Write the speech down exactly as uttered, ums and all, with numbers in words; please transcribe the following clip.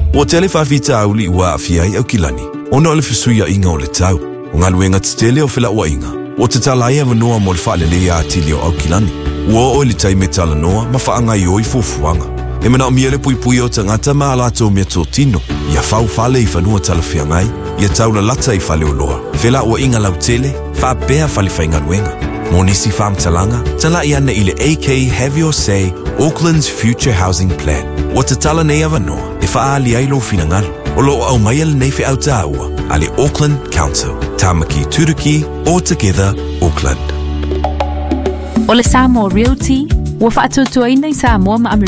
O tele whawhita au li ua awhiai au kilani. O na ole whasuia inga o le tau. O ngā luenga titele o whila ua inga. O te tala ia wanoa mo le whaalele a atili o au kilani. Ua o le taime tala noa ma whaanga i oi fufuanga. E mana o miele pui pui o tangata ma alato mea tō tino. Ia whau whale i whanua tala whiangai. Ia taula lata i whale o loa. Whila ua inga lau tele, wha bea whale whainga luenga. Mo nisi whaam talanga, tala i ana i le A K Have Your Say, Auckland's Future Housing Plan. O te tala nei awanoa, e wha ali ai lo whinangaru. O lo au mai ale nei whi au tāua, a le Auckland Council. Tāmaki Turuki, All Together, Auckland. O le Samoa Realty, ua whaatutua ina i Samoa ma